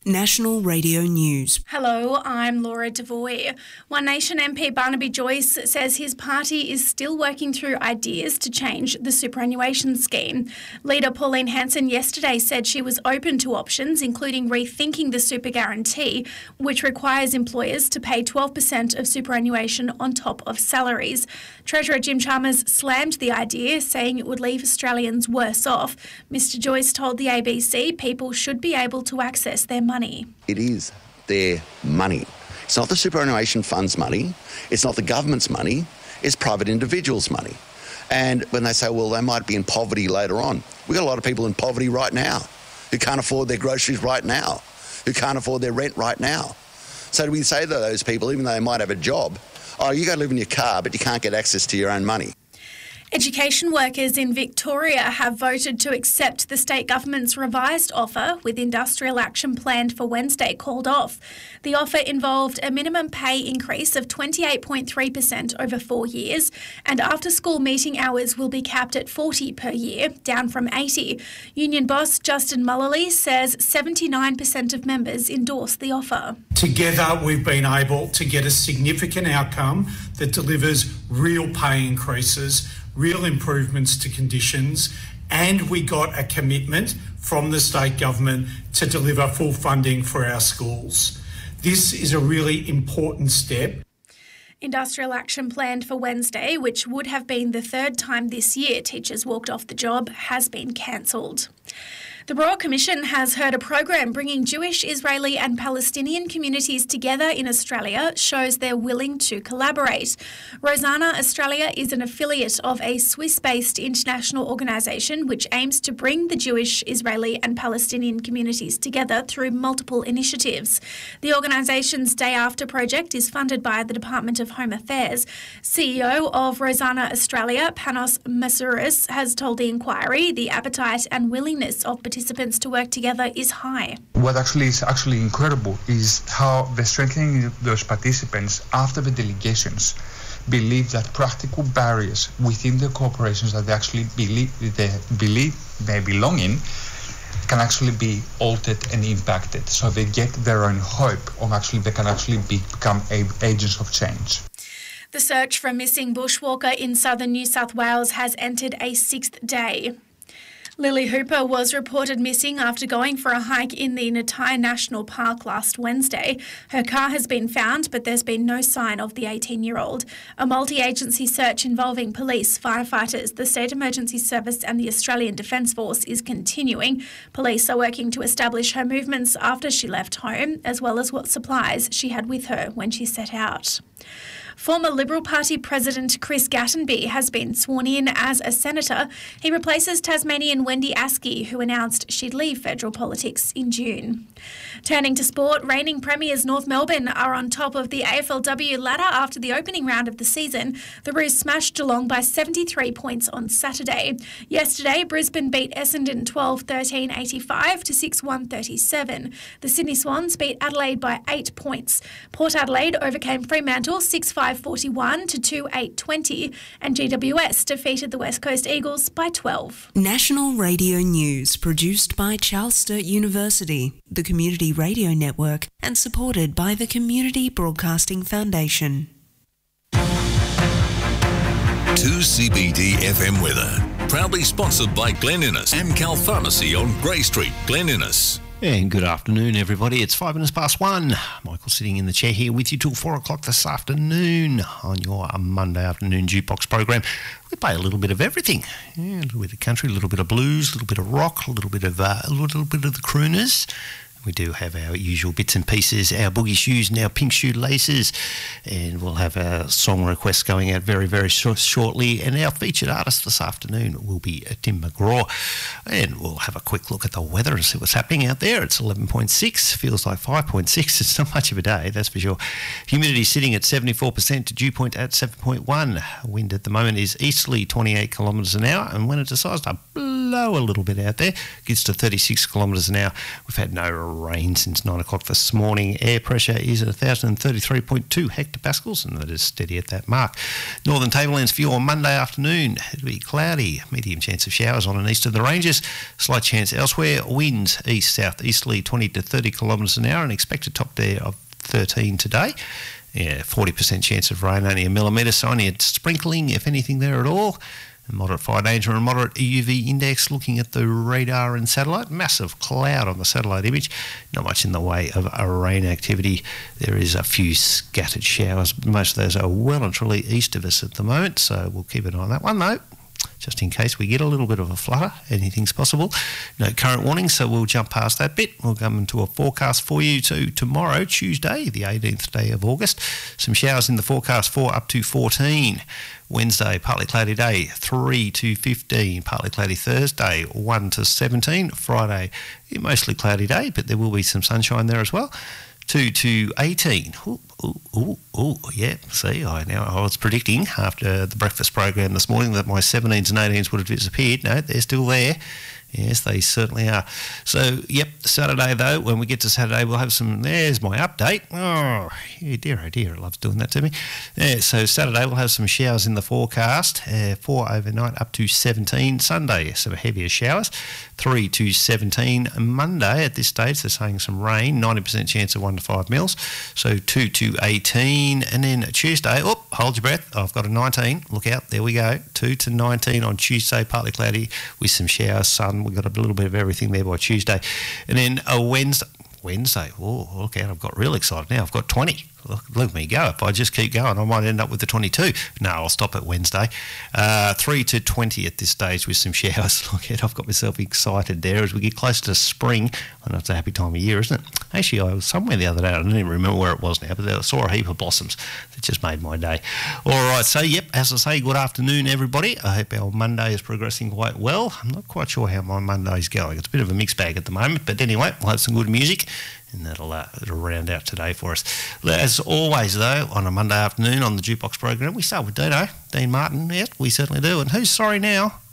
National Radio News. Hello, I'm Laura Devoy. One Nation MP Barnaby Joyce says his party is still working through ideas to change the superannuation scheme. Leader Pauline Hanson yesterday said she was open to options, including rethinking the super guarantee, which requires employers to pay 12% of superannuation on top of salaries. Treasurer Jim Chalmers slammed the idea, saying it would leave Australians worse off. Mr Joyce told the ABC people should be able to access their money. It is their money. It's not the superannuation fund's money. It's not the government's money. It's private individuals' money. And when they say, well, they might be in poverty later on, we've got a lot of people in poverty right now who can't afford their groceries right now, who can't afford their rent right now. So do we say to those people, even though they might have a job, oh, you go live in your car, but you can't get access to your own money? Education workers in Victoria have voted to accept the state government's revised offer, with industrial action planned for Wednesday called off. The offer involved a minimum pay increase of 28.3% over 4 years, and after-school meeting hours will be capped at 40 per year, down from 80. Union boss Justin Mullally says 79% of members endorsed the offer. Together, we've been able to get a significant outcome that delivers real pay increases, real improvements to conditions, and we got a commitment from the state government to deliver full funding for our schools. This is a really important step. Industrial action planned for Wednesday, which would have been the third time this year teachers walked off the job, has been cancelled. The Royal Commission has heard a program bringing Jewish, Israeli and Palestinian communities together in Australia shows they're willing to collaborate. Rosanna Australia is an affiliate of a Swiss-based international organisation which aims to bring the Jewish, Israeli and Palestinian communities together through multiple initiatives. The organisation's Day After project is funded by the Department of Home Affairs. CEO of Rosanna Australia, Panos Masouras, has told the inquiry the appetite and willingness of participants to work together is high. What is incredible is how the strengthening those participants after the delegations believe that practical barriers within the corporations that they actually believe they belong in can actually be altered and impacted. So they get their own hope of they can become agents of change. The search for a missing bushwalker in southern New South Wales has entered a 6th day. Lily Hooper was reported missing after going for a hike in the Natai National Park last Wednesday. Her car has been found, but there's been no sign of the 18-year-old. A multi-agency search involving police, firefighters, the State Emergency Service and the Australian Defence Force is continuing. Police are working to establish her movements after she left home, as well as what supplies she had with her when she set out. Former Liberal Party President Chris Gattenby has been sworn in as a senator. He replaces Tasmanian Wendy Askey, who announced she'd leave federal politics in June. Turning to sport, reigning premiers North Melbourne are on top of the AFLW ladder after the opening round of the season. The Roos smashed Geelong by 73 points on Saturday. Yesterday, Brisbane beat Essendon 12-13-85 to 6-1-37. The Sydney Swans beat Adelaide by 8 points. Port Adelaide overcame Fremantle 6-5-41 to 2-8-20, and GWS defeated the West Coast Eagles by 12. National Radio News, produced by Charles Sturt University, the Community Radio Network, and supported by the Community Broadcasting Foundation. 2CBD FM weather, proudly sponsored by Glen Innes, Amcal Pharmacy on Grey Street, Glen Innes. And good afternoon, everybody. It's 1:05. Michael sitting in the chair here with you till 4 o'clock this afternoon on your Monday afternoon jukebox program. We play a little bit of everything. Yeah, a little bit of country, a little bit of blues, a little bit of rock, a little bit of the crooners. We do have our usual bits and pieces, our boogie shoes and our pink shoe laces, and we'll have our song requests going out very, very shortly. And our featured artist this afternoon will be Tim McGraw, and we'll have a quick look at the weather and see what's happening out there. It's 11.6, feels like 5.6. It's not much of a day, that's for sure. Humidity sitting at 74%, dew point at 7.1. Wind at the moment is easterly 28 kilometres an hour, and when it decides to blow blow a little bit out there. Gets to 36 kilometres an hour. We've had no rain since 9 o'clock this morning. Air pressure is at 1,033.2 hectopascals, and that is steady at that mark. Northern Tablelands for you on Monday afternoon. It'll be cloudy, medium chance of showers on and east of the ranges. Slight chance elsewhere. Winds east-southeasterly 20 to 30 kilometres an hour, and expected top there of 13 today. Yeah, 40% chance of rain, only a millimetre, so only a sprinkling, if anything, there at all. A moderate fire danger and moderate UV index. Looking at the radar and satellite, massive cloud on the satellite image. Not much in the way of a rain activity. There is a few scattered showers. Most of those are well and truly east of us at the moment, so we'll keep an eye on that one though, just in case we get a little bit of a flutter. Anything's possible. No current warning, so we'll jump past that bit. We'll come into a forecast for you to tomorrow, Tuesday, the 18th day of August. Some showers in the forecast for up to 14. Wednesday, partly cloudy day, 3 to 15. Partly cloudy Thursday, 1 to 17. Friday, mostly cloudy day, but there will be some sunshine there as well. 2 to 18. Yeah, see, I was predicting after the breakfast program this morning that my 17s and 18s would have disappeared. No, they're still there. Yes, they certainly are. So, yep, Saturday, though, when we get to Saturday, we'll have some... There's my update. Oh dear, it loves doing that to me. Yeah, so Saturday, we'll have some showers in the forecast. 4 overnight, up to 17. Sunday, some heavier showers. 3 to 17. Monday, at this stage, they're saying some rain. 90% chance of 1 to 5 mils. So 2 to 18. And then Tuesday, hold your breath. I've got a 19. Look out, there we go. 2 to 19 on Tuesday, partly cloudy with some showers, sun. We've got a little bit of everything there by Tuesday. And then a Wednesday. Oh, look out, I've got real excited now. I've got 20. Look at me go. If I just keep going, I might end up with the 22. No, I'll stop at Wednesday. 3 to 20 at this stage with some showers. Look out, I've got myself excited there as we get closer to spring. I know it's a happy time of year, isn't it? Actually, I was somewhere the other day. I don't even remember where it was now, but I saw a heap of blossoms. That just made my day. All right, so, yep, as I say, good afternoon, everybody. I hope our Monday is progressing quite well. I'm not quite sure how my Monday's going. It's a bit of a mixed bag at the moment, but anyway, we'll have some good music, and it'll round out today for us. As always, though, on a Monday afternoon on the Jukebox program, we start with Dean Martin. Yes, we certainly do. And who's sorry now?